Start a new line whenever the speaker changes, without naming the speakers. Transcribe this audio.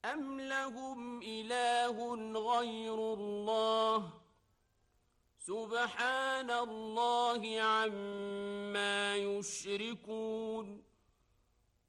أم لهم إله غير الله سبحان الله عما يشركون